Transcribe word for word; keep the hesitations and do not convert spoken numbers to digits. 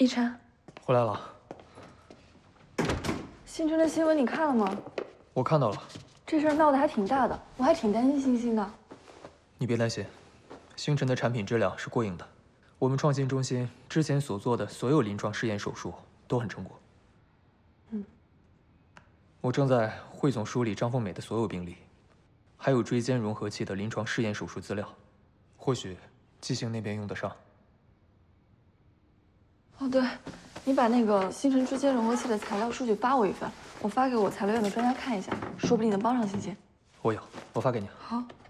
一晨， 回来了。 星辰的新闻你看了吗？ 我看到了。 这事儿闹得还挺大的，我还挺担心星星的。 你别担心，星辰的产品质量是过硬的。我们创新中心之前所做的所有临床试验手术都很成果。 嗯。 我正在汇总梳理张凤美的所有病例，还有椎间融合器的临床试验手术资料，或许畸形那边用得上。 哦，对，你把那个星辰椎间融合器的材料数据发我一份，我发给我材料院的专家看一下，说不定能帮上星星。 我有，我发给你。 好。